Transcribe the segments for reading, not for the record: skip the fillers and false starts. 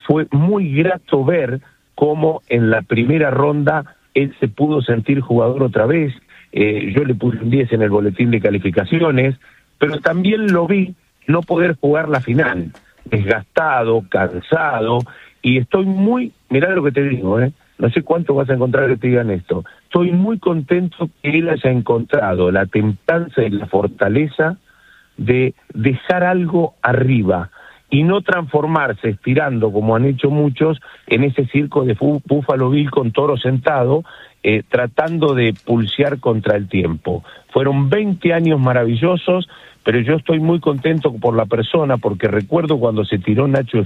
fue muy grato ver cómo en la primera ronda él se pudo sentir jugador otra vez. Yo le puse un 10 en el boletín de calificaciones, pero también lo vi no poder jugar la final, desgastado, cansado, y estoy muy, mirá lo que te digo, no sé cuánto vas a encontrar que te digan esto, estoy muy contento que él haya encontrado la templanza y la fortaleza de dejar algo arriba y no transformarse, estirando como han hecho muchos, en ese circo de Buffalo Bill con toro sentado, tratando de pulsear contra el tiempo. Fueron 20 años maravillosos, pero yo estoy muy contento por la persona, porque recuerdo cuando se retiró Nacho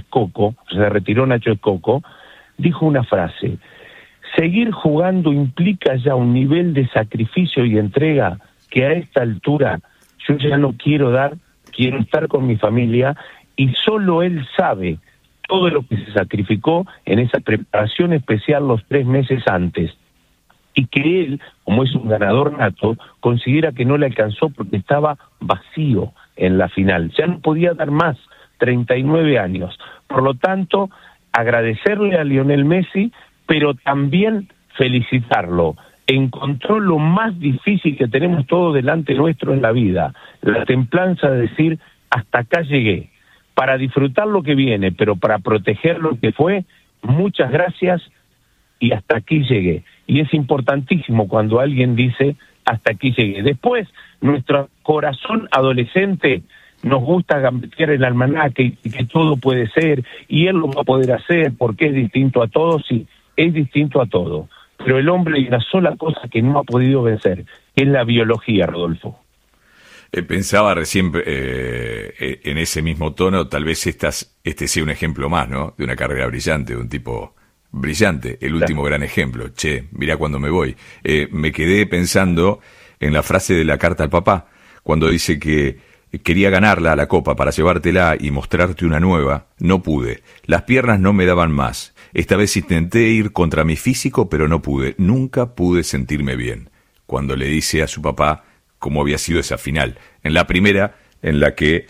Escoco, dijo una frase: seguir jugando implica ya un nivel de sacrificio y entrega que a esta altura yo ya no quiero dar, quiero estar con mi familia, y solo él sabe todo lo que se sacrificó en esa preparación especial los 3 meses antes. Y que él, como es un ganador nato, considera que no le alcanzó porque estaba vacío en la final. Ya no podía dar más, 39 años. Por lo tanto, agradecerle a Lionel Messi, pero también felicitarlo. Encontró lo más difícil que tenemos todos delante nuestro en la vida, la templanza de decir, hasta acá llegué, para disfrutar lo que viene, pero para proteger lo que fue, muchas gracias y hasta aquí llegué. Y es importantísimo cuando alguien dice, hasta aquí llegué. Después, nuestro corazón adolescente nos gusta gambetear el almanaque y que todo puede ser, y él lo va a poder hacer porque es distinto a todos, sí, es distinto a todo. Pero el hombre hay una sola cosa que no ha podido vencer, que es la biología, Rodolfo. Pensaba recién en ese mismo tono, tal vez este sea un ejemplo más, ¿no? De una carrera brillante, de un tipo brillante, el último gran ejemplo. Che, mirá cuando me voy. Me quedé pensando en la frase de la carta al papá, cuando dice que quería ganarla a la copa para llevártela y mostrarte una nueva. No pude. Las piernas no me daban más. Esta vez intenté ir contra mi físico, pero no pude. Nunca pude sentirme bien. Cuando le dice a su papá cómo había sido esa final. En la primera, en la que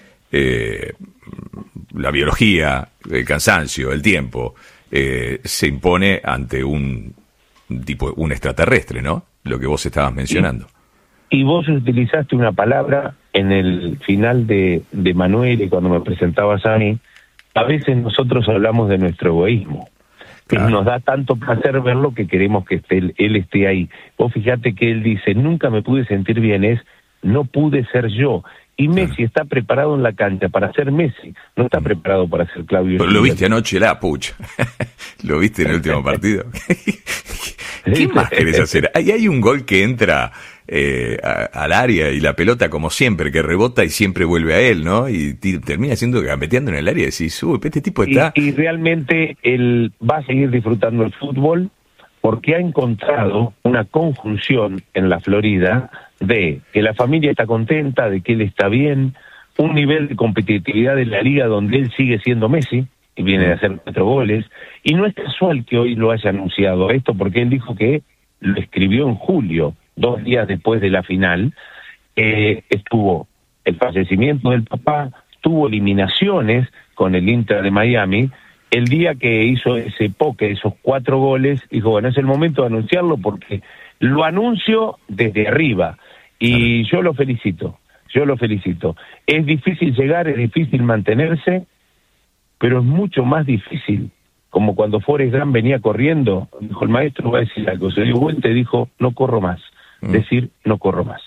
la biología, el cansancio, el tiempo, se impone ante un extraterrestre, ¿no? Lo que vos estabas mencionando. Y vos utilizaste una palabra en el final de Manuel, y cuando me presentabas a mí, a veces nosotros hablamos de nuestro egoísmo. Claro. Nos da tanto placer verlo que queremos que él esté ahí. Vos fíjate que él dice, nunca me pude sentir bien, no pude ser yo. Y Messi está preparado en la cancha para ser Messi, no está preparado para ser Claudio. Pero lo viste anoche, pucha. ¿Lo viste en el último partido? ¿Qué más querés hacer? Ahí hay un gol que entra al área y la pelota, como siempre, que rebota y siempre vuelve a él, ¿no? Y termina siendo gambeteando en el área y decís, uy, este tipo está... Y realmente él va a seguir disfrutando el fútbol porque ha encontrado una conjunción en la Florida de que la familia está contenta, de que él está bien, un nivel de competitividad de la liga donde él sigue siendo Messi, y viene de hacer 4 goles, y no es casual que hoy lo haya anunciado esto, porque él dijo que lo escribió en julio, 2 días después de la final. Estuvo el fallecimiento del papá, tuvo eliminaciones con el Inter de Miami. El día que hizo ese póker, esos 4 goles, dijo, bueno, es el momento de anunciarlo porque lo anuncio desde arriba, y yo lo felicito. Es difícil llegar, es difícil mantenerse, pero es mucho más difícil, como cuando Forrest Gump venía corriendo, dijo, el maestro va a decir algo, se dio vuelta y dijo, no corro más, decir, no corro más.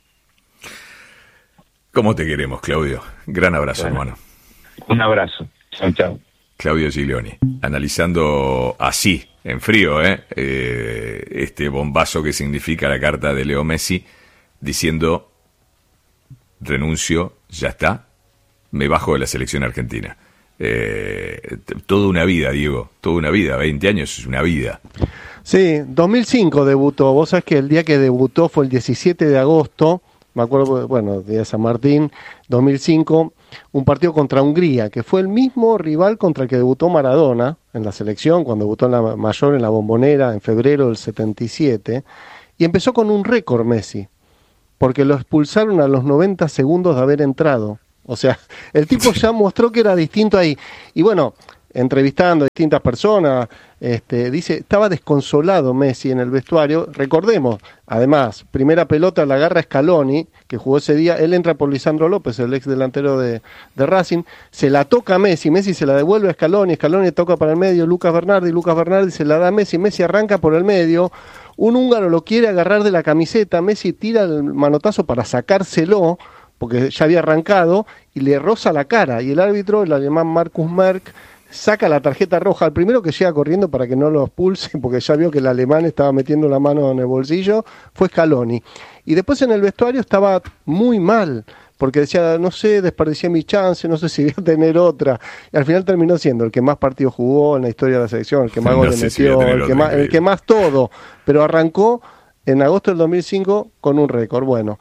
¿Cómo te queremos, Claudio? Gran abrazo, hermano. Un abrazo, chao. Claudio Giglioni, analizando así, en frío, este bombazo que significa la carta de Leo Messi, diciendo, renuncio, ya está, me bajo de la selección argentina. Toda una vida, Diego, toda una vida, 20 años es una vida. Sí, 2005 debutó, vos sabés que el día que debutó fue el 17 de agosto, me acuerdo, bueno, día de San Martín, 2005, un partido contra Hungría, que fue el mismo rival contra el que debutó Maradona en la selección, cuando debutó en la mayor, en la Bombonera, en febrero del 77, y empezó con un récord Messi, porque lo expulsaron a los 90 segundos de haber entrado. O sea, el tipo ya mostró que era distinto ahí. Y bueno, entrevistando a distintas personas, dice, estaba desconsolado Messi en el vestuario. Recordemos, además, primera pelota la agarra Scaloni, que jugó ese día, él entra por Lisandro López, el ex delantero de Racing, se la toca a Messi se la devuelve a Scaloni toca para el medio, Lucas Bernardi se la da a Messi arranca por el medio, un húngaro lo quiere agarrar de la camiseta, Messi tira el manotazo para sacárselo, porque ya había arrancado, y le roza la cara, y el árbitro, el alemán Markus Merck, saca la tarjeta roja, al primero que llega corriendo para que no lo expulse, porque ya vio que el alemán estaba metiendo la mano en el bolsillo, fue Scaloni. Y después en el vestuario estaba muy mal, porque decía, no sé, desperdicié mi chance, no sé si voy a tener otra. Y al final terminó siendo el que más partidos jugó en la historia de la selección, el que más goles metió, el que más todo. Pero arrancó en agosto del 2005 con un récord. Bueno,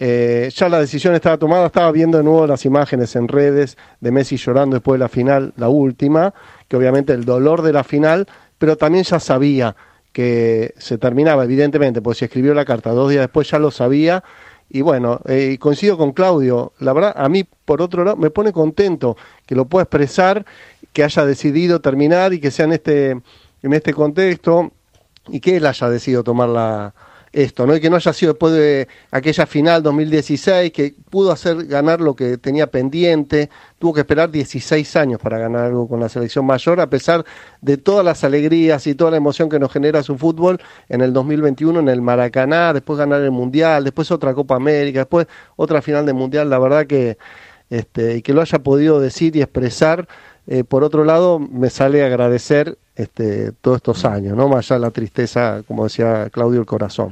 ya la decisión estaba tomada, estaba viendo de nuevo las imágenes en redes de Messi llorando después de la final, la última, que obviamente el dolor de la final, pero también ya sabía que se terminaba, evidentemente, porque si escribió la carta 2 días después ya lo sabía. Y bueno, coincido con Claudio, la verdad a mí por otro lado me pone contento que lo pueda expresar, que haya decidido terminar y que sea en este contexto y que él haya decidido tomar esto, ¿no? Y que no haya sido después de aquella final 2016, que pudo hacer ganar lo que tenía pendiente, tuvo que esperar 16 años para ganar algo con la selección mayor, a pesar de todas las alegrías y toda la emoción que nos genera su fútbol en el 2021 en el Maracaná, después ganar el Mundial, después otra Copa América, después otra final del Mundial. La verdad que y que lo haya podido decir y expresar, por otro lado me sale agradecer todos estos años, ¿no? Más allá de la tristeza, como decía Claudio, el corazón.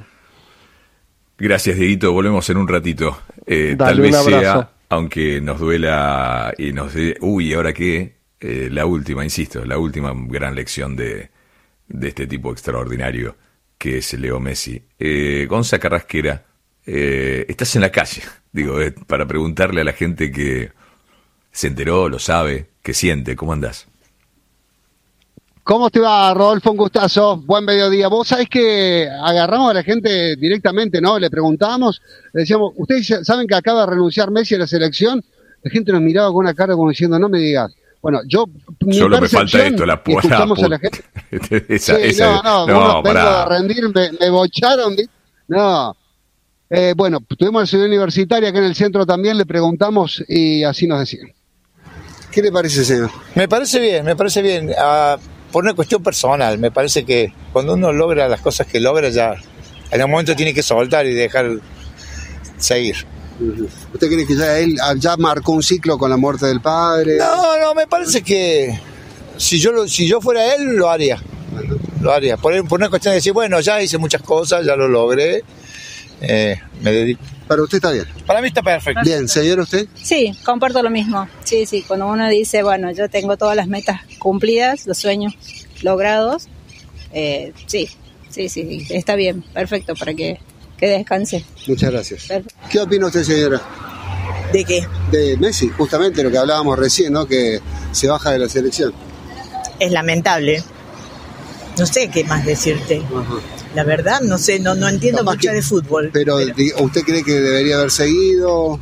Gracias, Dieguito. Volvemos en un ratito. Tal vez sea, aunque nos duela y nos dé, ¿ahora qué? La última gran lección de este tipo extraordinario que es Leo Messi. Gonza Carrasquera, estás en la calle, digo, para preguntarle a la gente que se enteró, lo sabe, que siente. ¿Cómo andás? ¿Cómo te va, Rodolfo? Un gustazo. Buen mediodía. Vos sabés que agarramos a la gente directamente, ¿no? Le preguntábamos, le decíamos, ¿ustedes saben que acaba de renunciar Messi a la selección? La gente nos miraba con una cara como diciendo, no me digas. Bueno, solo me falta esto, la puta. Escuchamos a la gente. Vengo a rendir, me bocharon. No. Bueno, tuvimos la ciudad universitaria acá en el centro también, le preguntamos y así nos decían. ¿Qué le parece, señor? Me parece bien. Por una cuestión personal, me parece que cuando uno logra las cosas que logra, ya en un momento tiene que soltar y dejar seguir. ¿Usted cree que ya él ya marcó un ciclo con la muerte del padre? No, me parece que si yo fuera él, lo haría. Por una cuestión de decir, bueno, ya hice muchas cosas, ya lo logré, me dedico. ¿Para usted está bien? Para mí está perfecto. Bien, ¿señor usted? Sí, comparto lo mismo. Sí, cuando uno dice, bueno, yo tengo todas las metas cumplidas, los sueños logrados, sí, está bien, perfecto, para que descanse. Muchas gracias. Perfecto. ¿Qué opina usted, señora? ¿De qué? De Messi, justamente lo que hablábamos recién, ¿no? Que se baja de la selección. Es lamentable. No sé qué más decirte. Ajá. La verdad, no sé, no entiendo mucho de fútbol. Pero ¿usted cree que debería haber seguido?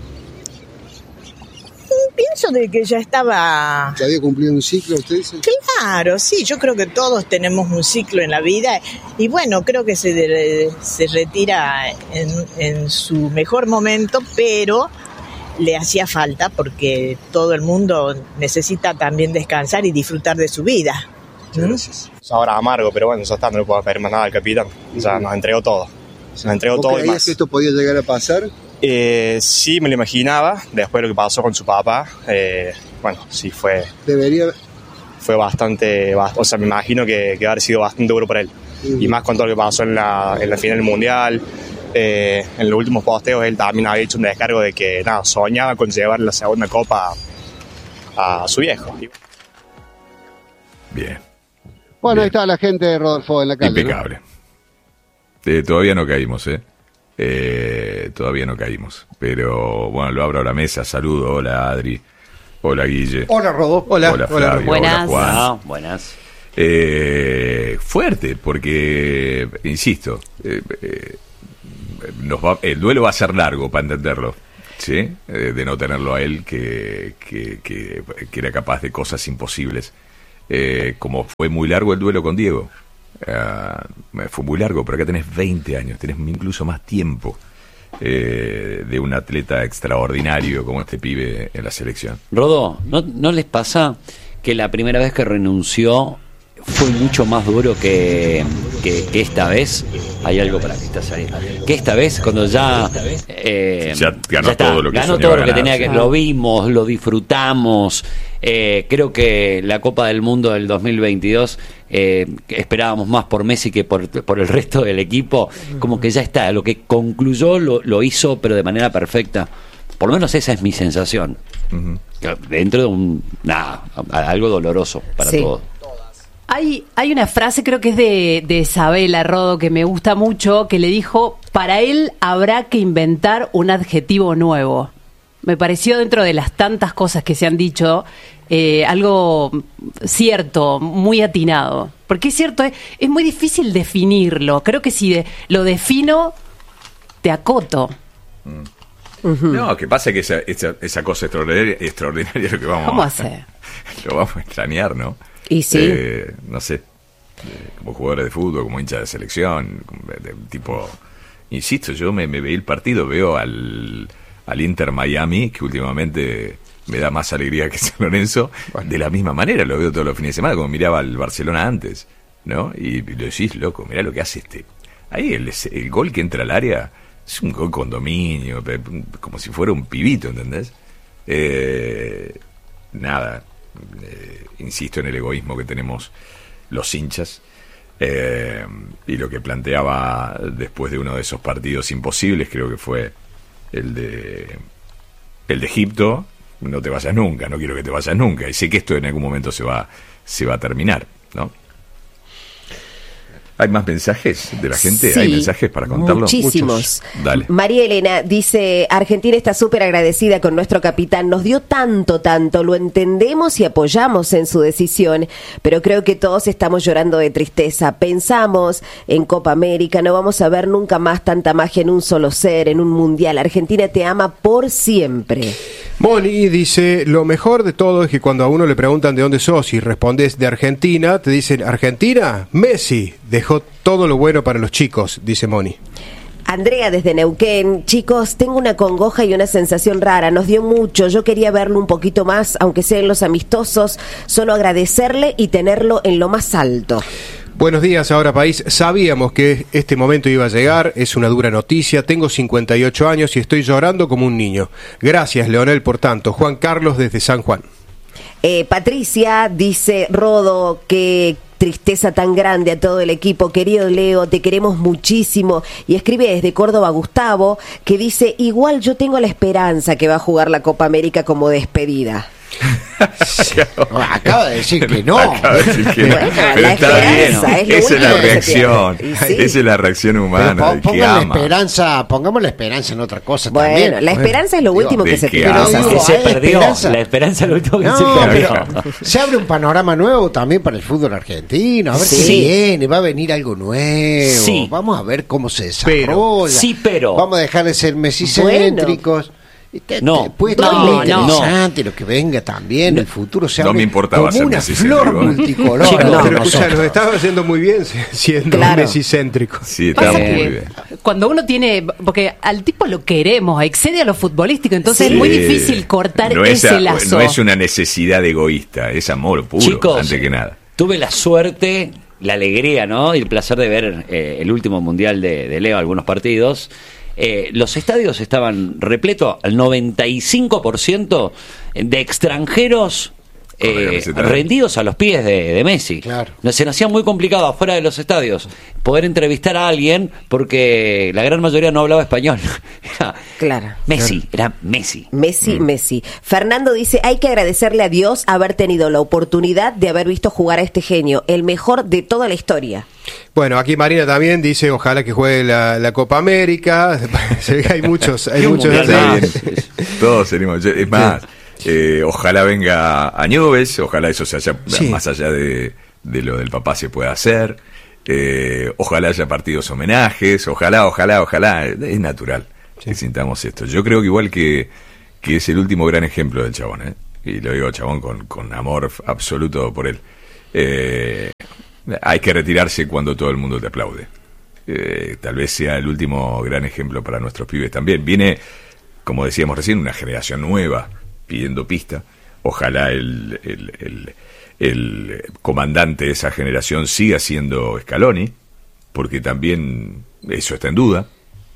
Pienso de que ya estaba... ¿Ya había cumplido un ciclo, usted dice? Claro, sí, yo creo que todos tenemos un ciclo en la vida y bueno, creo que se retira en su mejor momento, pero le hacía falta porque todo el mundo necesita también descansar y disfrutar de su vida. Gracias. Ahora amargo, pero bueno, ya está, no le puedo pedir más nada al capitán. O sea, nos entregó todo. Todo y más. ¿Creías que esto podía llegar a pasar? Sí, me lo imaginaba. Después de lo que pasó con su papá, bueno, sí fue... Fue bastante... O sea, me imagino que haber sido bastante duro para él. Y más con todo lo que pasó en la final del Mundial. En los últimos posteos él también había hecho un descargo de que, soñaba con llevar la segunda copa a su viejo. Bien. Bueno, ahí está la gente de Rodolfo en la calle. Impecable. ¿No? Todavía no caímos, todavía no caímos. Pero bueno, lo abro a la mesa. Saludo. Hola, Adri. Hola, Guille. Hola, Rodolfo. Hola, Flavio. Buenas. Hola, Juan. Buenas. Fuerte, porque, insisto, el duelo va a ser largo para entenderlo. ¿Sí? De no tenerlo a él, que era capaz de cosas imposibles. como fue muy largo el duelo con Diego. Fue muy largo, pero acá tenés 20 años, tenés incluso más tiempo de un atleta extraordinario como este pibe en la selección. Rodó, ¿no les pasa que la primera vez que renunció fue mucho más duro que esta vez? Hay algo para que estás ahí. Que esta vez, cuando ya ganó todo lo que tenía que, lo vimos, lo disfrutamos. Creo que la Copa del Mundo del 2022 esperábamos más por Messi que por el resto del equipo. Como que ya está, lo que concluyó lo hizo, pero de manera perfecta. Por lo menos esa es mi sensación. Uh-huh. Dentro de algo doloroso para todos. Hay una frase, creo que es de Isabela Rodo, que me gusta mucho, que le dijo: para él habrá que inventar un adjetivo nuevo. Me pareció, dentro de las tantas cosas que se han dicho, algo cierto, muy atinado. Porque es cierto, es muy difícil definirlo. Creo que si lo defino, te acoto. Uh-huh. No, que pasa que esa cosa extraordinaria lo que vamos a hacer. Lo vamos a extrañar, ¿no? Y sí. No sé, como jugadores de fútbol, como hincha de selección, tipo, insisto, yo me veí el partido, veo al Inter Miami, que últimamente me da más alegría que San Lorenzo, de la misma manera, lo veo todos los fines de semana, como miraba al Barcelona antes, ¿no? Y lo decís, loco, mirá lo que hace ahí el gol que entra al área es un gol con dominio, como si fuera un pibito, ¿entendés? Insisto en el egoísmo que tenemos los hinchas, y lo que planteaba después de uno de esos partidos imposibles, creo que fue el de Egipto: no te vayas nunca, no quiero que te vayas nunca, y sé que esto en algún momento se va a terminar, ¿no? ¿Hay más mensajes de la gente? Sí, ¿hay mensajes para contarlo? Muchísimos. Dale. María Elena dice: Argentina está súper agradecida con nuestro capitán, nos dio tanto, lo entendemos y apoyamos en su decisión, pero creo que todos estamos llorando de tristeza. Pensamos en Copa América, no vamos a ver nunca más tanta magia en un solo ser, en un mundial. Argentina te ama por siempre. Moni dice: lo mejor de todo es que cuando a uno le preguntan de dónde sos y respondes de Argentina, te dicen: ¿Argentina? Messi dejó todo lo bueno para los chicos, dice Moni. Andrea desde Neuquén: chicos, tengo una congoja y una sensación rara, nos dio mucho, yo quería verlo un poquito más, aunque sea en los amistosos, solo agradecerle y tenerlo en lo más alto. Buenos días, Ahora País. Sabíamos que este momento iba a llegar, es una dura noticia. Tengo 58 años y estoy llorando como un niño. Gracias, Leonel, por tanto. Juan Carlos desde San Juan. Patricia dice: Rodo, qué tristeza tan grande a todo el equipo. Querido Leo, te queremos muchísimo. Y escribe desde Córdoba Gustavo, que dice: igual yo tengo la esperanza que va a jugar la Copa América como despedida. Acaba de decir que no. Bueno, la esperanza es lo esa es la único que reacción. Sí. Esa es la reacción humana. Pongamos la esperanza en otra cosa. Bueno, también. La esperanza es lo último que se pierde. Se perdió. La esperanza es lo último que se perdió. Se abre un panorama nuevo también para el fútbol argentino. A ver qué viene. Va a venir algo nuevo. Sí. Vamos a ver cómo se desarrolla. Pero vamos a dejar de ser mesicéntricos. Puede estar muy interesante lo que venga también, el futuro se abre no me importaba como una flor multicolor. Pero escucha, nos estaba haciendo muy bien siendo mesicéntrico. Sí, está muy bien. Cuando uno tiene, porque al tipo lo queremos, excede a lo futbolístico, entonces es muy difícil cortar ese lazo. No es una necesidad egoísta, es amor puro, chicos, antes que nada. Tuve la suerte, la alegría, ¿no? Y el placer de ver el último mundial de Leo, algunos partidos. Los estadios estaban repletos al 95% de extranjeros rendidos a los pies de Messi. Claro. Se nos hacía muy complicado afuera de los estadios poder entrevistar a alguien porque la gran mayoría no hablaba español. Claro. Messi, era Messi. Messi. Fernando dice: hay que agradecerle a Dios haber tenido la oportunidad de haber visto jugar a este genio, el mejor de toda la historia. Bueno, aquí Marina también dice: ojalá que juegue la Copa América. Hay muchos. Todos tenemos. Es más, ojalá venga a Newell's, ojalá eso se haya, más allá de lo del papá, se pueda hacer. Ojalá haya partidos homenajes, ojalá, es natural que sintamos esto. Yo creo que igual que es el último gran ejemplo del chabón, y lo digo chabón con amor absoluto por él. hay que retirarse cuando todo el mundo te aplaude. Tal vez sea el último gran ejemplo para nuestros pibes también. Viene, como decíamos recién, una generación nueva pidiendo pista. Ojalá el comandante de esa generación siga siendo Scaloni, porque también eso está en duda.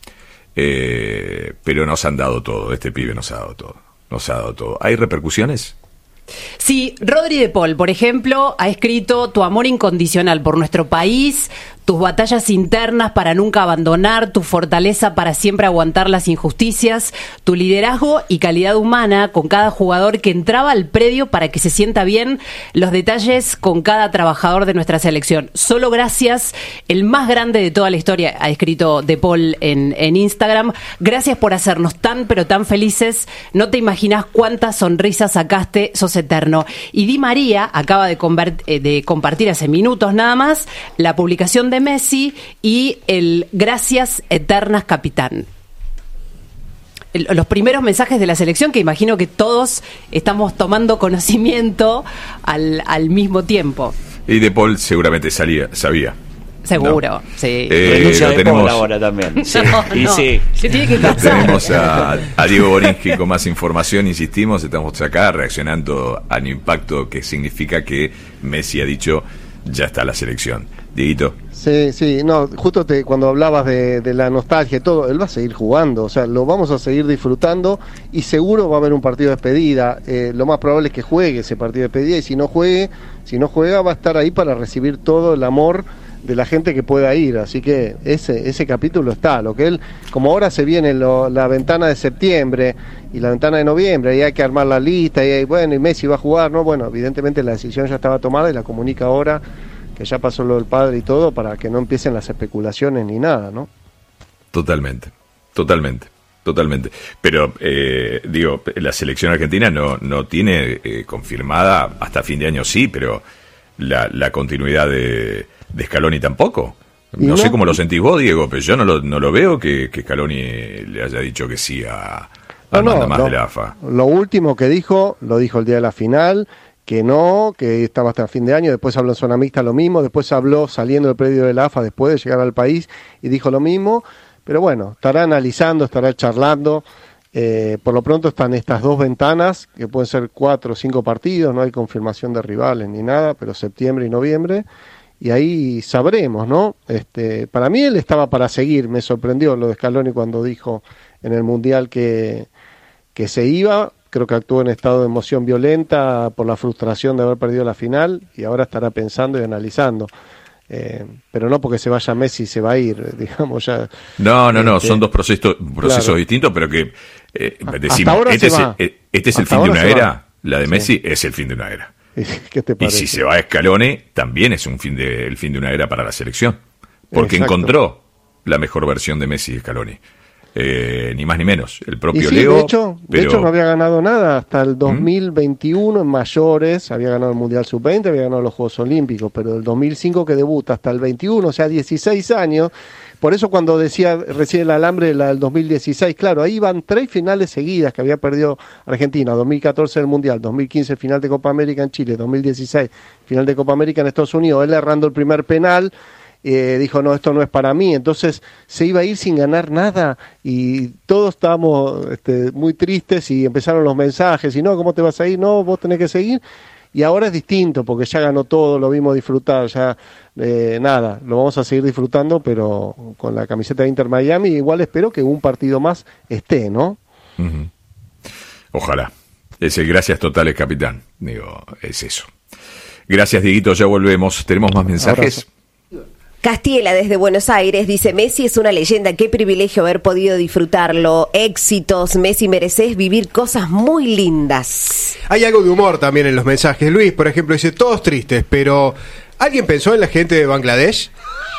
Pero nos han dado todo, este pibe nos ha dado todo. ¿Hay repercusiones? Sí, Rodri de Paul, por ejemplo, ha escrito: tu amor incondicional por nuestro país, tus batallas internas para nunca abandonar, tu fortaleza para siempre aguantar las injusticias, tu liderazgo y calidad humana con cada jugador que entraba al predio para que se sienta bien, los detalles con cada trabajador de nuestra selección. Solo gracias, el más grande de toda la historia, ha escrito de Paul en Instagram. Gracias por hacernos tan pero tan felices. No te imaginas cuántas sonrisas sacaste, sos eterno. Y Di María acaba de compartir hace minutos nada más la publicación de Messi y el gracias eternas capitán. Los primeros mensajes de la selección que imagino que todos estamos tomando conocimiento al mismo tiempo. Y De Paul seguramente sabía. Seguro, no. Sí. Renuncia de Paul ahora también. Sí. Y sí. Se tiene que pasar. Tenemos a Diego Borinsky con más información, insistimos, estamos acá reaccionando al impacto que significa que Messi ha dicho ya está la selección. Dieguito. Sí, no, justo cuando hablabas de la nostalgia y todo, él va a seguir jugando, o sea, lo vamos a seguir disfrutando y seguro va a haber un partido de despedida. Lo más probable es que juegue ese partido de despedida y si no juega va a estar ahí para recibir todo el amor de la gente que pueda ir, así que ese capítulo está. Lo que él, como ahora se viene la ventana de septiembre y la ventana de noviembre, y hay que armar la lista y Messi va a jugar, ¿no? Bueno, evidentemente la decisión ya estaba tomada y la comunica ahora que ya pasó lo del padre y todo, para que no empiecen las especulaciones ni nada, ¿no? Totalmente. Pero, la selección argentina no tiene confirmada, hasta fin de año sí, pero la continuidad de Scaloni tampoco. No sé cómo lo sentís vos, Diego, pero yo no lo veo que Scaloni le haya dicho que sí a más de la AFA. Lo último que dijo, lo dijo el día de la final, que estaba hasta fin de año. Después habló en zona mixta lo mismo, después habló saliendo del predio de la AFA después de llegar al país y dijo lo mismo, pero bueno, estará analizando, estará charlando. Por lo pronto están estas dos ventanas, que pueden ser 4 o 5 partidos, no hay confirmación de rivales ni nada, pero septiembre y noviembre, y ahí sabremos, ¿no? Para mí él estaba para seguir, me sorprendió lo de Scaloni cuando dijo en el Mundial que se iba. Creo que actuó en estado de emoción violenta por la frustración de haber perdido la final y ahora estará pensando y analizando. Pero no porque se vaya Messi se va a ir, digamos ya. No, son dos procesos claro. distintos, pero que decimos, este es el fin de una era, la de Messi es el fin de una era. ¿Qué te parece? Y si se va a Scaloni, también es el fin de una era para la selección, porque encontró la mejor versión de Messi y Scaloni. Ni más ni menos, el propio Leo. De hecho no había ganado nada hasta el 2021 en mayores, había ganado el Mundial Sub-20, había ganado los Juegos Olímpicos, pero del 2005 que debuta hasta el 21, o sea, 16 años. Por eso cuando decía recién el alambre, la del 2016, claro, ahí van 3 finales seguidas que había perdido Argentina: 2014 el Mundial, 2015 final de Copa América en Chile, 2016 final de Copa América en Estados Unidos, él errando el primer penal. Dijo, no, esto no es para mí, entonces se iba a ir sin ganar nada y todos estábamos muy tristes y empezaron los mensajes, y no, ¿cómo te vas a ir? No, vos tenés que seguir, y ahora es distinto porque ya ganó todo, lo vimos disfrutar, ya nada, lo vamos a seguir disfrutando, pero con la camiseta de Inter Miami. Igual espero que un partido más esté, ¿no? Uh-huh. Ojalá. Es el gracias totales, capitán, es eso. Gracias, Dieguito, ya volvemos, tenemos más mensajes. Abrazo. Castiela desde Buenos Aires dice: Messi es una leyenda, qué privilegio haber podido disfrutarlo, éxitos, Messi, mereces vivir cosas muy lindas. Hay algo de humor también en los mensajes. Luis, por ejemplo, dice: todos tristes, pero ¿alguien pensó en la gente de Bangladesh?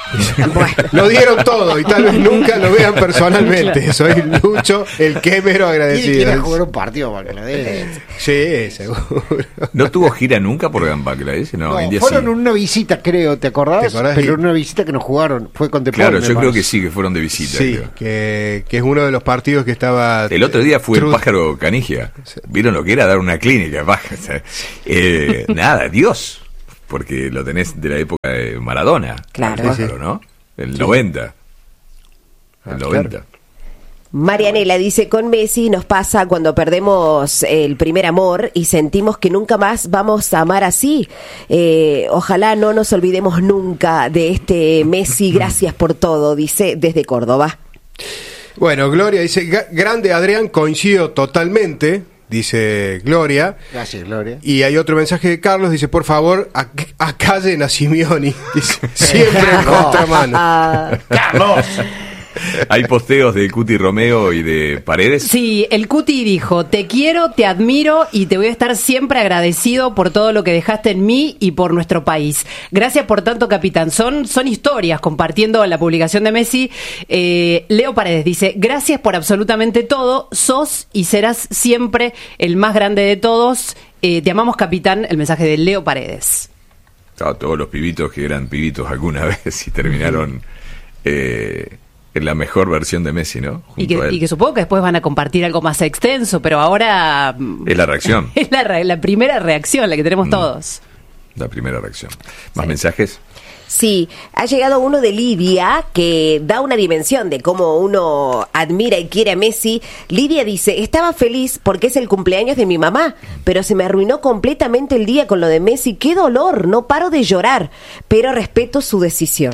Lo dieron todo y tal vez nunca lo vean personalmente. Soy Lucho, el quemero agradecido. ¿Quiere jugar un partido a Bangladesh? Sí, seguro. ¿No tuvo gira nunca por Bangladesh? No, India fueron sí. en una visita, creo, ¿te acordás? Pero en una visita que no jugaron, fue con Deportes. Claro, yo creo que sí, que fueron de visita. Sí, que es uno de los partidos que estaba... El otro día fue el Pájaro Canigia. ¿Vieron lo que era dar una clínica? Nada, Dios. porque lo tenés de la época de Maradona. Claro. ¿No? El 90. El 90. Claro. Marianela dice, con Messi nos pasa cuando perdemos el primer amor y sentimos que nunca más vamos a amar así. Ojalá no nos olvidemos nunca de este Messi, gracias por todo, dice desde Córdoba. Bueno, Gloria dice, grande Adrián, coincido totalmente, dice Gloria. Gracias, Gloria. Y hay otro mensaje de Carlos, dice, por favor, acallen a Simeoni, dice, siempre en contramano. ¡Carlos! ¿Hay posteos de Cuti Romeo y de Paredes? Sí, el Cuti dijo, te quiero, te admiro y te voy a estar siempre agradecido por todo lo que dejaste en mí y por nuestro país. Gracias por tanto, capitán. Son historias compartiendo la publicación de Messi. Leo Paredes dice, gracias por absolutamente todo, sos y serás siempre el más grande de todos. Te amamos, capitán. El mensaje de Leo Paredes. Todos los pibitos que eran pibitos alguna vez y terminaron... en la mejor versión de Messi, ¿no? Y que supongo que después van a compartir algo más extenso, pero ahora... Es la reacción. Es la primera reacción, la que tenemos todos. La primera reacción. ¿Más mensajes? Sí, ha llegado uno de Lidia que da una dimensión de cómo uno admira y quiere a Messi. Lidia dice, estaba feliz porque es el cumpleaños de mi mamá, pero se me arruinó completamente el día con lo de Messi. ¡Qué dolor! No paro de llorar, pero respeto su decisión.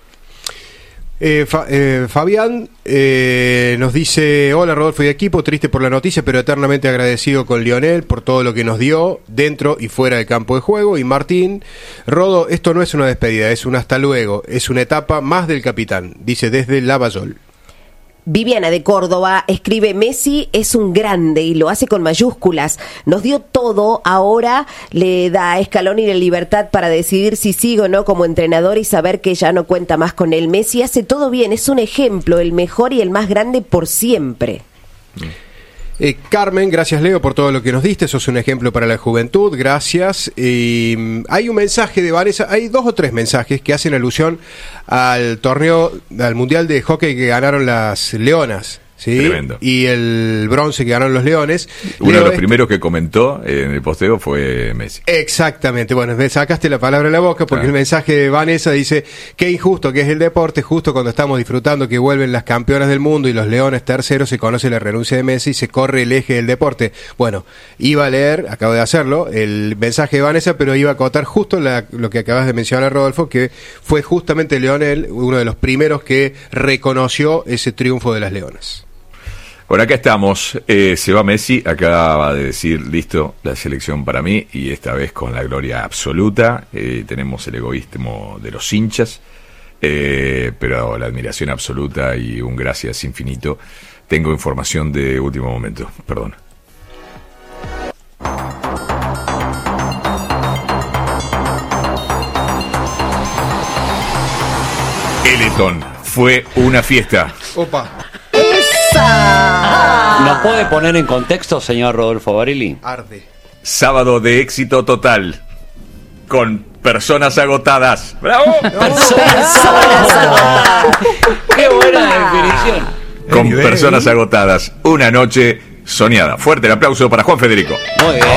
Fabián nos dice, hola Rodolfo y equipo, triste por la noticia pero eternamente agradecido con Lionel por todo lo que nos dio dentro y fuera del campo de juego. Y Martín, Rodo, esto no es una despedida, es un hasta luego, es una etapa más del capitán, dice desde Lavallol. Viviana de Córdoba escribe, Messi es un grande y lo hace con mayúsculas, nos dio todo, ahora le da a Scaloni la libertad para decidir si sigue o no como entrenador y saber que ya no cuenta más con él. Messi hace todo bien, es un ejemplo, el mejor y el más grande por siempre. Carmen, gracias Leo por todo lo que nos diste, sos un ejemplo para la juventud, gracias. Hay un mensaje de Vanessa, hay 2 o 3 mensajes que hacen alusión al torneo, al mundial de hockey que ganaron las Leonas. ¿Sí? Tremendo. Y el bronce que ganaron los Leones. Uno de los primeros que comentó en el posteo fue Messi. Exactamente, bueno, me sacaste la palabra de la boca porque el mensaje de Vanessa dice, qué injusto que es el deporte, justo cuando estamos disfrutando que vuelven las campeonas del mundo y los Leones terceros, se conoce la renuncia de Messi y se corre el eje del deporte. Bueno, iba a leer, acabo de hacerlo, el mensaje de Vanessa, pero iba a acotar justo lo que acabas de mencionar, Rodolfo, que fue justamente Lionel, uno de los primeros que reconoció ese triunfo de las Leonas. Bueno, acá estamos, se va Messi, acaba de decir, listo, la selección para mí, y esta vez con la gloria absoluta, tenemos el egoísmo de los hinchas, pero la admiración absoluta y un gracias infinito. Tengo información de último momento, perdón. Teletón, fue una fiesta. Opa. ¿Nos puede poner en contexto, señor Rodolfo Barilli? Arde. Sábado de éxito total, con personas agotadas. ¡Bravo! Personas agotadas. ¡Qué buena definición! Con personas agotadas, una noche soñada. Fuerte el aplauso para Juan Federico. Muy bien.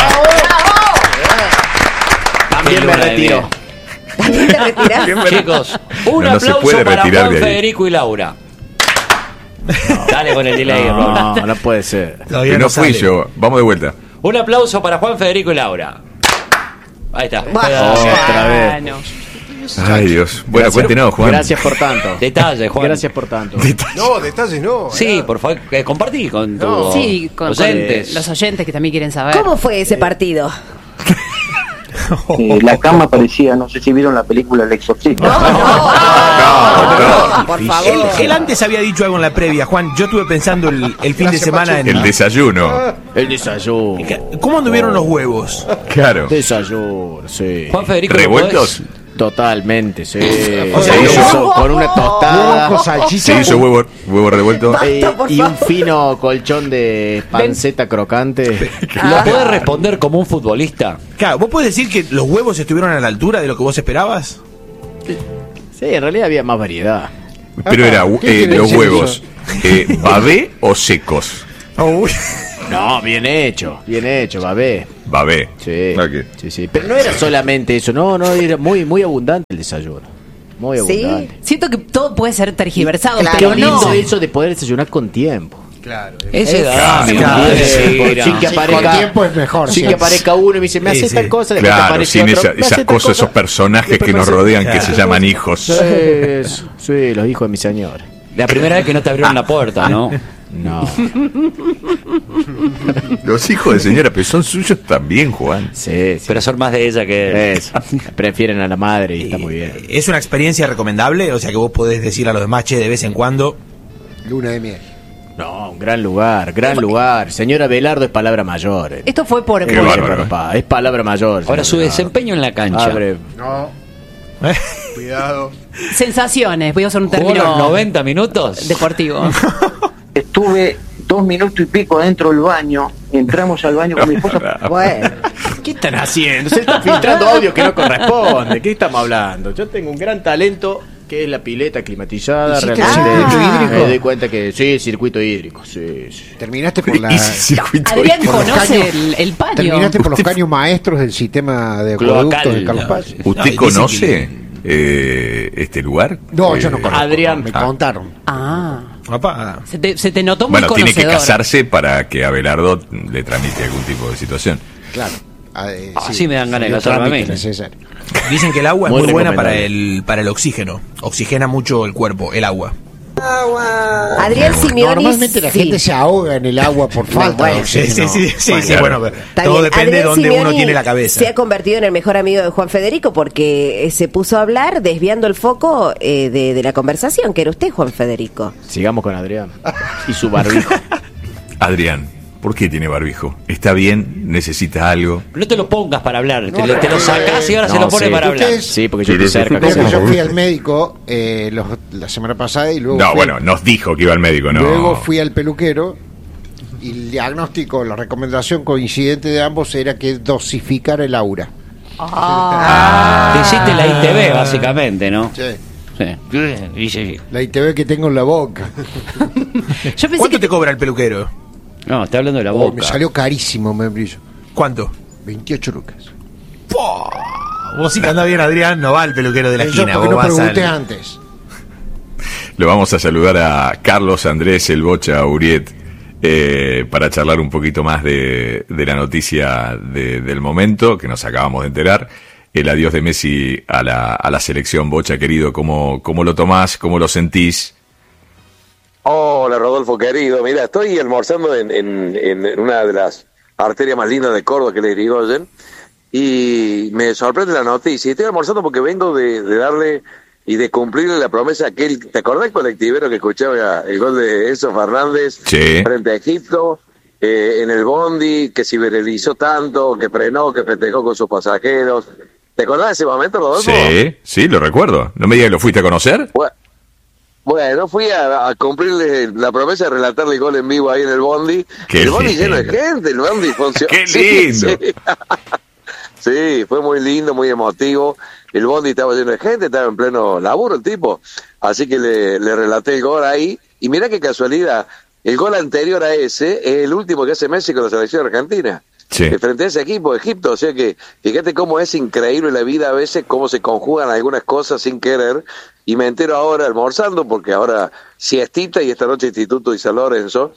También me retiro. ¿También te retirás? Chicos, un aplauso para Juan Federico y Laura. Dale con el delay, no puede ser. Que no fui yo. Vamos de vuelta. Un aplauso para Juan Federico y Laura. Ahí está. Otra vez. Ay, Dios. Bueno, cuéntenos, Juan. Gracias por tanto. Detalles, Juan. Gracias por tanto. No, detalles no. Sí, por favor, compartí con tus oyentes. Con los oyentes que también quieren saber. ¿Cómo fue ese partido? La cama parecía, no sé si vieron la película El Exorcista. No, por favor. Él antes había dicho algo en la previa, Juan. Yo estuve pensando el fin de semana en... El desayuno. El desayuno. ¿Cómo anduvieron los huevos? Claro. Desayuno, sí. Juan Federico, ¿revueltos? Totalmente, sí. O sea, con una tostada. Se hizo huevo revuelto. Y un fino colchón de panceta crocante. ¿Lo podés responder como un futbolista? Claro, ¿vos podés decir que los huevos estuvieron a la altura de lo que vos esperabas? Sí, en realidad había más variedad. Pero era los huevos, ¿babé o secos? No, bien hecho, Babé. Babé. Sí, Okay. sí. Pero no era solamente eso, no, era muy abundante el desayuno. Muy abundante. Sí, siento que todo puede ser tergiversado, Claro, pero qué lindo no. eso de poder desayunar con tiempo. Claro. Ese da, Sin que aparezca, con tiempo es mejor. Sin que aparezca uno y me dice, me hace esta cosa, después Claro, aparece sin otro, me esas hace esta cosas, cosa. esos personajes que nos rodean que se llaman hijos. Sí, los hijos de mi señora. La primera vez que no te abrieron la puerta, ¿no? No. Los hijos de señora, pero son suyos también, Juan. Sí. Pero son más de ella que él. Prefieren a la madre y está muy bien. ¿Es una experiencia recomendable? O sea, que vos podés decir a los demás, che, de vez en cuando. Luna de miel. No, un gran lugar. Señora Belardo es palabra mayor. Esto fue por... Qué bárbaro. Es palabra mayor. Ahora, su desempeño en la cancha. No. Cuidado. Sensaciones, voy a usar un ¿Jugó término los 90 minutos? deportivo. Estuve 2 minutos y pico dentro del baño. Entramos al baño con mi esposa. Bueno, ¿Qué están haciendo? Se están filtrando audio que no corresponde. ¿Qué estamos hablando? Yo tengo un gran talento que es la pileta climatizada. ¿Hiciste Realmente el circuito hídrico? me doy cuenta que sí, circuito hídrico. Sí. Terminaste por la... Adrián por los conoce caños- el patio. Terminaste por los caños maestros del sistema de acueductos de Carlos Paz. ¿Usted conoce este lugar? No, yo no conozco. Adrián. Me contaron. Se te notó muy Bueno, tiene que conocedor. casarse para que Abelardo le tramite algún tipo de situación. Claro. Así me dan ganas de el casarme a mí. trámite necesario. Dicen que el agua Muy es muy buena recomendable. para el oxígeno. Oxigena mucho el cuerpo, el agua. Adrián Simeoni. Normalmente la gente se ahoga en el agua por falta de oxígeno. Bueno, pero Está todo bien. depende de Adrián dónde uno Simeoni tiene la cabeza. Se ha convertido en el mejor amigo de Juan Federico porque se puso a hablar desviando el foco de la conversación, que era usted, Juan Federico. Sigamos con Adrián y su barbijo. Adrián, ¿por qué tiene barbijo? ¿Está bien? ¿Necesita algo? No te lo pongas para hablar, te lo sacás y ahora se lo pone para hablar. Ustedes- Sí, porque yo estoy cerca. Creo que yo fui al médico la semana pasada y luego No, fui, bueno, nos dijo que iba al médico, ¿no? luego fui al peluquero y el diagnóstico, la recomendación coincidente de ambos era que dosificar el aura. Te hiciste la ITV, básicamente, ¿no? Sí. Sí. La ITV que tengo en la boca. Yo pensé ¿Cuánto que te cobra el peluquero? No, está hablando de la Me boca. salió carísimo, membrillo. ¿Cuánto? 28 lucas. Vos sí que andás bien, Adrián, no va al peluquero de la Yo esquina. porque Vos no vas pregunté al... antes. Lo vamos a saludar a Carlos Andrés El Bocha Uriet para charlar un poquito más de la noticia del momento que nos acabamos de enterar. El adiós de Messi a la selección. Bocha, querido, ¿cómo lo tomás? ¿Cómo lo sentís? Hola, Rodolfo, querido. Mira, estoy almorzando en una de las arterias más lindas de Córdoba, que es la Irigoyen, y me sorprende la noticia. Y estoy almorzando porque vengo de darle y de cumplirle la promesa a aquel, ¿te acordás, colectivero, que escuchaba el gol de Enzo Fernández frente a Egipto? En el bondi, que se viralizó tanto, que frenó, que festejó con sus pasajeros. ¿Te acordás de ese momento, Rodolfo? Sí, lo recuerdo. ¿No me digas que lo fuiste a conocer? Bueno, fui a cumplirle la promesa de relatarle el gol en vivo ahí en el bondi. Qué el bondi lindo. lleno de gente, el bondi funcionó. ¡Qué lindo! Sí, fue muy lindo, muy emotivo. El bondi estaba lleno de gente, estaba en pleno laburo el tipo. Así que le relaté el gol ahí. Y mira qué casualidad, el gol anterior a ese es el último que hace Messi con la selección argentina. Sí. Frente a ese equipo de Egipto. O sea que fíjate cómo es increíble la vida a veces, cómo se conjugan algunas cosas sin querer. Y me entero ahora almorzando, porque ahora siestita y esta noche Instituto y San Lorenzo.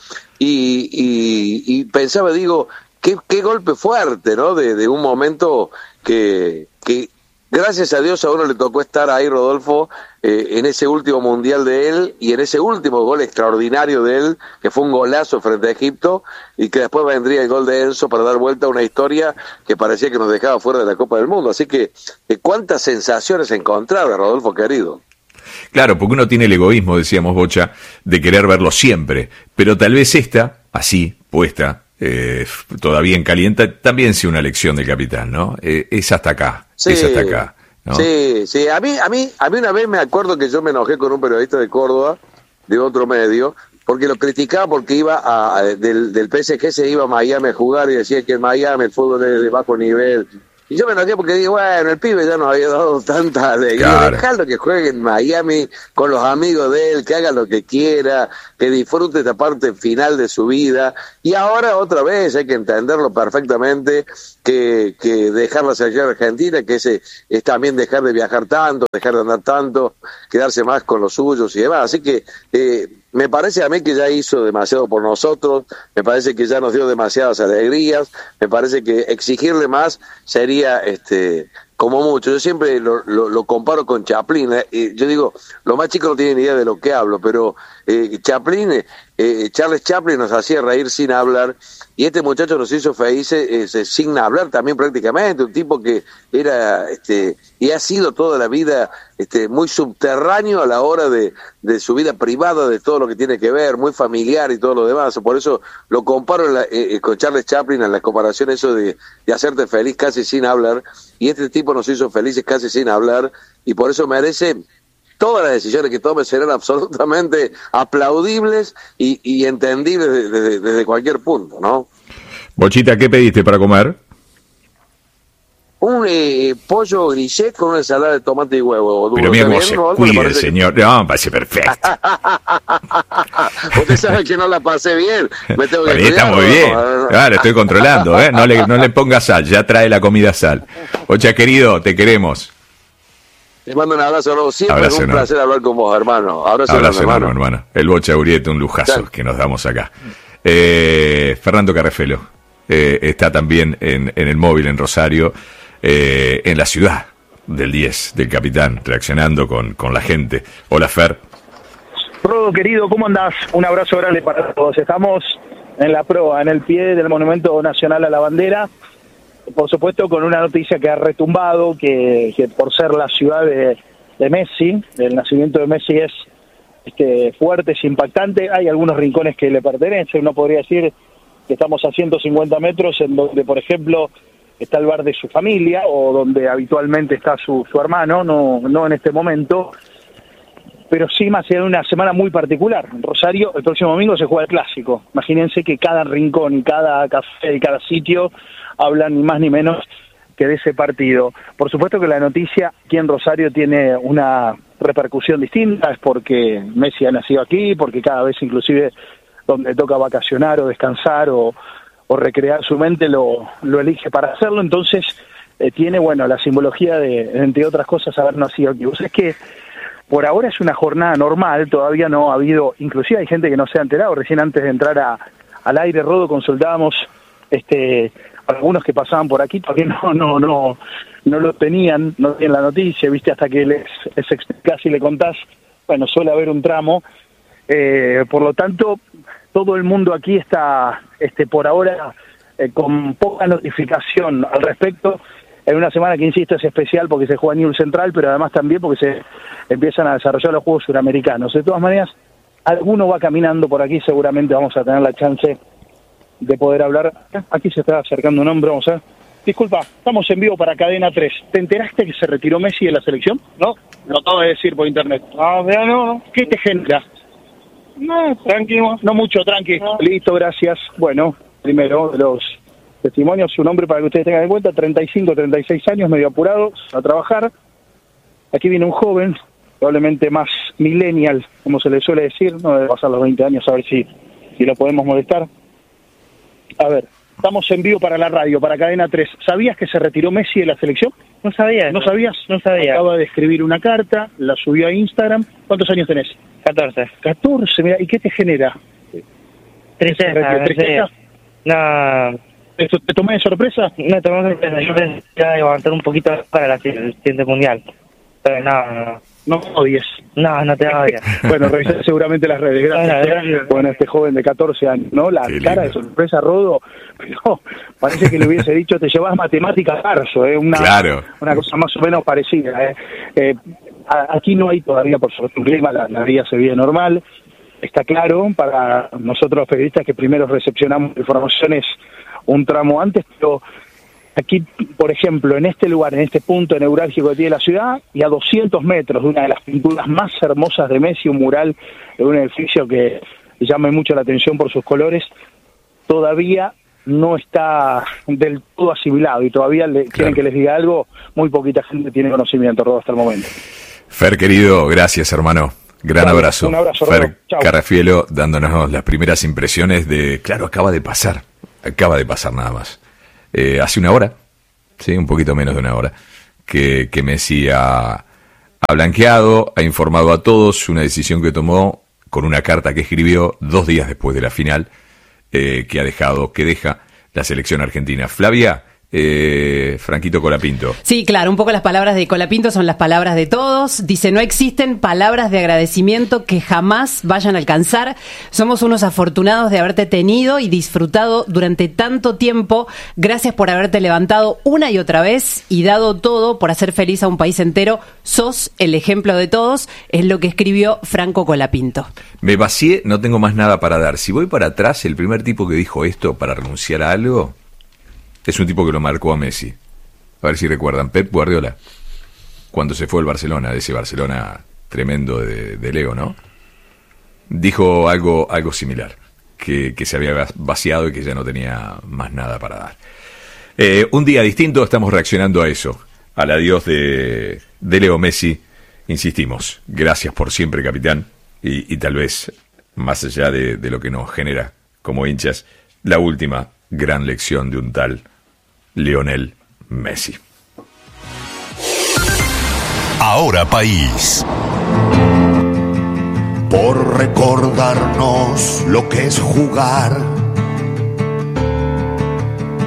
Y pensaba, digo, qué golpe fuerte, ¿no? De un momento que gracias a Dios a uno le tocó estar ahí, Rodolfo, en ese último mundial de él y en ese último gol extraordinario de él, que fue un golazo frente a Egipto, y que después vendría el gol de Enzo para dar vuelta a una historia que parecía que nos dejaba fuera de la Copa del Mundo. Así que cuántas sensaciones encontradas, Rodolfo, querido. Claro, porque uno tiene el egoísmo, decíamos, Bocha, de querer verlo siempre, pero tal vez esta, así, puesta, todavía en caliente, también sea una lección del capitán, ¿no? Es hasta acá, Sí, es hasta acá, ¿no? sí. A mí una vez me acuerdo que yo me enojé con un periodista de Córdoba, de otro medio, porque lo criticaba porque iba del PSG, se iba a Miami a jugar y decía que en Miami el fútbol es de bajo nivel. Y yo me enojé porque digo, bueno, el pibe ya nos había dado tanta alegría. Dejarlo que juegue en Miami con los amigos de él, que haga lo que quiera, que disfrute esta parte final de su vida. Y ahora otra vez hay que entenderlo perfectamente, que dejar la selección argentina, que es también dejar de viajar tanto, dejar de andar tanto, quedarse más con los suyos y demás. Así que me parece a mí que ya hizo demasiado por nosotros, me parece que ya nos dio demasiadas alegrías, me parece que exigirle más sería como mucho. Yo siempre lo comparo con Chaplin. Yo digo, los más chicos no tienen idea de lo que hablo, pero Charles Chaplin nos hacía reír sin hablar, y este muchacho nos hizo felices sin hablar también prácticamente, un tipo que era y ha sido toda la vida muy subterráneo a la hora de su vida privada, de todo lo que tiene que ver, muy familiar y todo lo demás. Por eso lo comparo con Charles Chaplin, en la comparación eso de hacerte feliz casi sin hablar, y este tipo nos hizo felices casi sin hablar, y por eso merece todas las decisiones que tome serán absolutamente aplaudibles y entendibles desde cualquier punto, ¿no? Bochita, ¿qué pediste para comer? Un pollo grisé con una ensalada de tomate y huevo. Pero mira cómo se cuide, señor. No, me parece perfecto. Usted sabe que no la pasé bien. Me tengo que cuidar, está muy bien. Claro, estoy controlando, No le ponga sal, ya trae la comida sal. Bocha, querido, te queremos. Te mando un abrazo, ¿no? Siempre es un placer hablar con vos, hermano. Abrazo hermano. El Bocha Urieta, un lujazo que nos damos acá. Fernando Carrefelo está también en el móvil en Rosario, en la ciudad del 10, del capitán, reaccionando con la gente. Hola, Fer. Rodo, querido, ¿cómo andás? Un abrazo grande para todos. Estamos en la proa, en el pie del Monumento Nacional a la Bandera. Por supuesto, con una noticia que ha retumbado, que por ser la ciudad de Messi, el nacimiento de Messi es fuerte, es impactante. Hay algunos rincones que le pertenecen. Uno podría decir que estamos a 150 metros, en donde, por ejemplo, está el bar de su familia, o donde habitualmente está su hermano, no en este momento, pero sí más allá de una semana muy particular. En Rosario, el próximo domingo se juega el Clásico. Imagínense que cada rincón y cada café y cada sitio hablan ni más ni menos que de ese partido. Por supuesto que la noticia aquí en Rosario tiene una repercusión distinta, es porque Messi ha nacido aquí, porque cada vez inclusive donde toca vacacionar o descansar o recrear su mente lo elige para hacerlo. Entonces tiene, la simbología de, entre otras cosas, haber nacido aquí. Es que por ahora es una jornada normal, todavía no ha habido, inclusive hay gente que no se ha enterado. Recién antes de entrar al aire, Rodo, consultábamos algunos que pasaban por aquí, todavía no lo tenían, no tenían la noticia, viste, hasta que les explicás y le contás, suele haber un tramo. Por lo tanto, todo el mundo aquí está por ahora con poca notificación al respecto, en una semana que, insisto, es especial porque se juega Newell's Central, pero además también porque se empiezan a desarrollar los Juegos Suramericanos. De todas maneras, alguno va caminando por aquí, seguramente vamos a tener la chance de poder hablar. Aquí se está acercando un hombre, vamos a ver. Disculpa, estamos en vivo para Cadena 3. ¿Te enteraste que se retiró Messi de la selección? No, lo acabo de decir por internet. No. ¿Qué te genera? No, tranquilo. No mucho, tranqui. No. Listo, gracias. Bueno, primero de los testimonios, su nombre para que ustedes tengan en cuenta, 35, 36 años, medio apurado a trabajar. Aquí viene un joven, probablemente más millennial, como se le suele decir, no debe pasar los 20 años, a ver si lo podemos molestar. A ver, estamos en vivo para la radio, para Cadena 3. ¿Sabías que se retiró Messi de la selección? No sabía. ¿No sabías? No sabía. Acaba de escribir una carta, la subió a Instagram. ¿Cuántos años tenés? 14. 14, mira, ¿y qué te genera? ¿Tristeza? No. ¿Esto te tomé de sorpresa? No, tomé de sorpresa. Yo pensé que iba a aguantar un poquito para el siguiente mundial. Pero no. No me odies. No te odies. Bueno, revisé seguramente las redes. Gracias. Bueno, este joven de 14 años, ¿no? La cara de sorpresa, Rodo. Pero parece que le hubiese dicho, te llevas matemáticas a marzo, Claro. Una cosa más o menos parecida, Aquí no hay todavía, por supuesto, un clima, la vida se vive normal. Está claro para nosotros los periodistas que primero recepcionamos informaciones un tramo antes, pero aquí, por ejemplo, en este lugar, en este punto neurálgico que tiene la ciudad, y a 200 metros de una de las pinturas más hermosas de Messi, un mural de un edificio que llama mucho la atención por sus colores, todavía no está del todo asimilado y todavía quieren que les diga algo, muy poquita gente tiene conocimiento, Rodo, hasta el momento. Fer, querido, gracias, hermano. Gran abrazo. Un abrazo, Fer Chau. Carrafielo, dándonos las primeras impresiones de... Claro, acaba de pasar nada más. Hace una hora, sí, un poquito menos de una hora, que Messi ha blanqueado, ha informado a todos una decisión que tomó con una carta que escribió 2 días después de la final, que deja la selección argentina. Flavia, Franquito Colapinto. Sí, claro, un poco las palabras de Colapinto son las palabras de todos. Dice, no existen palabras de agradecimiento que jamás vayan a alcanzar. Somos unos afortunados de haberte tenido y disfrutado durante tanto tiempo. Gracias por haberte levantado una y otra vez y dado todo por hacer feliz a un país entero. Sos el ejemplo de todos, es lo que escribió Franco Colapinto. Me vacié, no tengo más nada para dar. Si voy para atrás, el primer tipo que dijo esto para renunciar a algo es un tipo que lo marcó a Messi. A ver si recuerdan, Pep Guardiola, cuando se fue al Barcelona, de ese Barcelona tremendo de Leo, ¿no? Dijo algo similar, que se había vaciado y que ya no tenía más nada para dar. Un día distinto, estamos reaccionando a eso, al adiós de Leo Messi. Insistimos, gracias por siempre, capitán, y tal vez, más allá de lo que nos genera como hinchas, la última gran lección de un tal Lionel Messi. Ahora País. Por recordarnos lo que es jugar